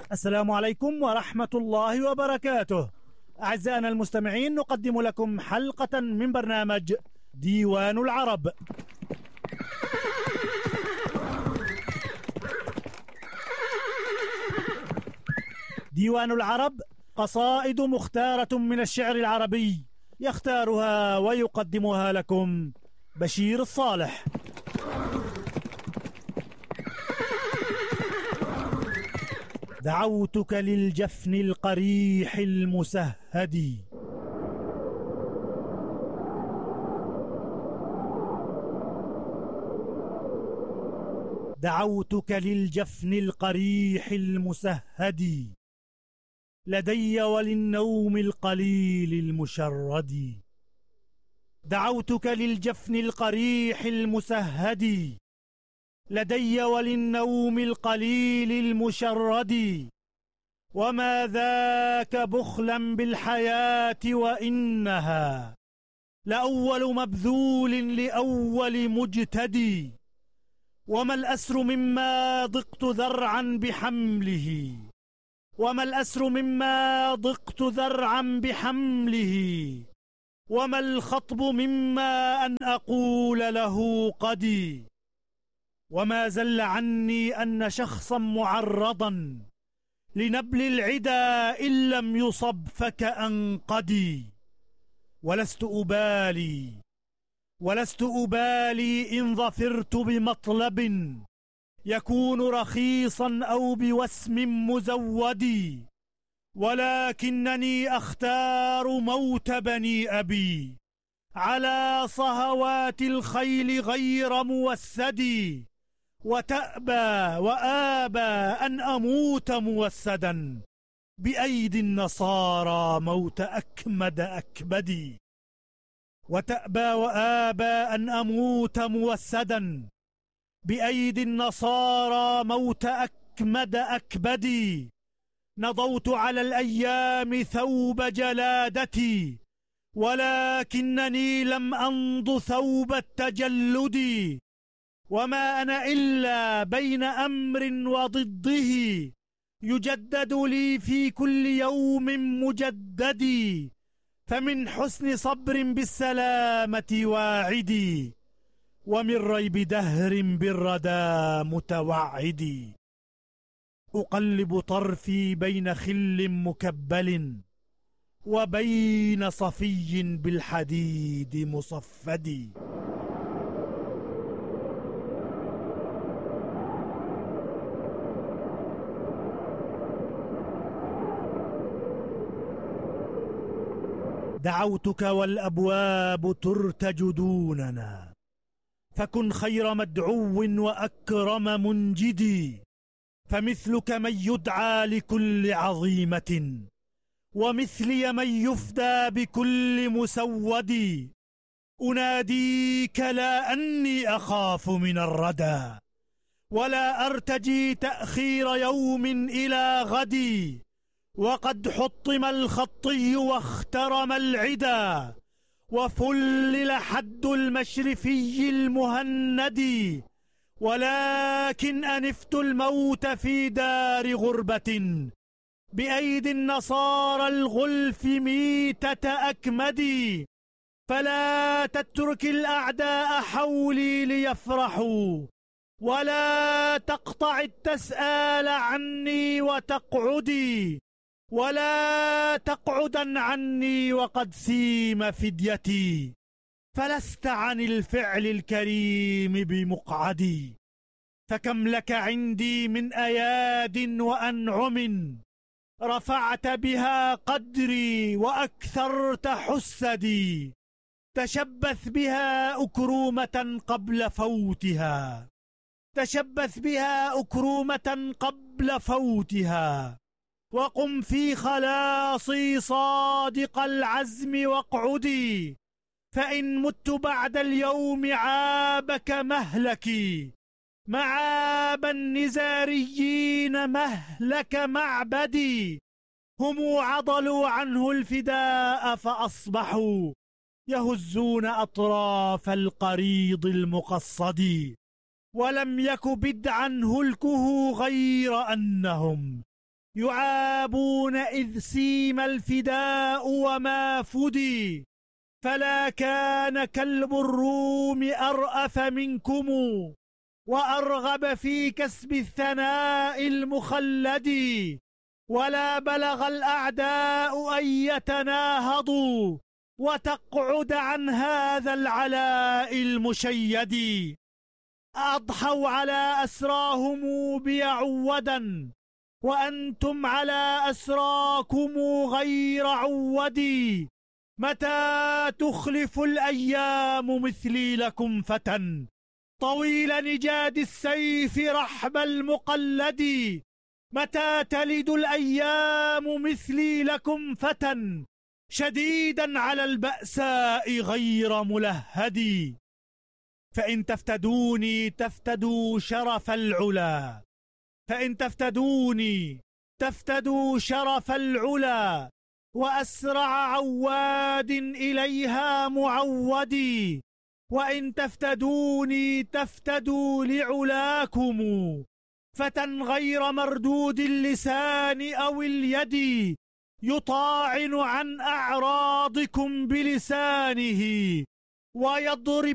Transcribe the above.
السلام عليكم ورحمة الله وبركاته. أعزائنا المستمعين، نقدم لكم حلقة من برنامج ديوان العرب. ديوان العرب قصائد مختارة من الشعر العربي، يختارها ويقدمها لكم بشير الصالح. دعوتك للجفن القريح المسهد، دعوتك للجفن القريح المسهد، لدي وللنوم القليل المشرد. دعوتك للجفن القريح المسهد، لدي وللنوم القليل المشرد. وما ذاك بخلا بالحياة وإنها لأول مبذول لأول مجتدي. وما الأسر مما ضقت ذرعا بحمله، وما الأسر مما ضقت ذرعا بحمله. وما الخطب مما أن أقول له قدي. وما زل عني أن شخصا معرضا لنبل العدا إن لم يصب فكأنقدي. ولست أبالي إن ظفرت بمطلب يكون رخيصا أو بوسم مزودي. ولكنني أختار موت بني أبي على صهوات الخيل غير موسدي. وآبى أن أموت موسدا بأيدي النصارى موت أكمد أكبدي. وآبى أن أموت موسدا بأيدي النصارى موت أكمد أكبدي. نضوت على الأيام ثوب جلادتي ولكنني لم أنض ثوب التجلد. وما أنا إلا بين أمر وضده يجدد لي في كل يوم مجددي. فمن حسن صبر بالسلامة واعدي، ومن ريب دهر بالردى متوعدي. أقلب طرفي بين خل مكبل وبين صفي بالحديد مصفد. دعوتك والأبواب ترتج دوننا، فكن خير مدعو وأكرم منجدي. فمثلك من يدعى لكل عظيمة، ومثلي من يفدى بكل مسود. أناديك لا أني أخاف من الردى، ولا أرتجي تأخير يوم إلى غدي. وقد حطم الخطي واخترم العدا، وفلل حد المشرفي المهند. ولكن أنفت الموت في دار غربة بأيدي النصارى الغلف ميتة أكمدي. فلا تترك الأعداء حولي ليفرحوا، ولا تقطع التسآل عني وتقعدي. ولا تقعدا عني وقد سيم فديتي، فلست عن الفعل الكريم بمقعدي. فكم لك عندي من أياد وأنعم رفعت بها قدري وأكثرت حسدي. تشبث بها أكرومة قبل فوتها، تشبث بها أكرومة قبل فوتها. وقم في خلاصي صادق العزم واقعدي، فإن مت بعد اليوم عابك مهلكي. معاب النزاريين مهلك معبدي، هم عضلوا عنه الفداء فأصبحوا يهزون أطراف القريض المقصد. ولم يك بدعا هلكه غير أنهم يعابون إذ سيم الفداء وما فدي، فلا كان كلب الروم أرأف منكم وأرغب في كسب الثناء المخلد، ولا بلغ الأعداء أن يتناهضوا وتقعد عن هذا العلاء المشيد. أضحوا على أسراهم بيعودا وأنتم على أسراكم غير عودي، متى تخلف الأيام مثلي لكم فتى، طويل نجاد السيف رحب المقلد، متى تلد الأيام مثلي لكم فتى، شديدا على البأساء غير ملهد، فإن تفتدوني تفتدوا شرف العلا، فإن تفتدوني تفتدوا شرف العلا، وأسرع عواد إليها معودي، وإن تفتدوني تفتدوا لعلاكم، فتى غير مردود اللسان أو اليد، يطاعن عن أعراضكم بلسانه ويضرب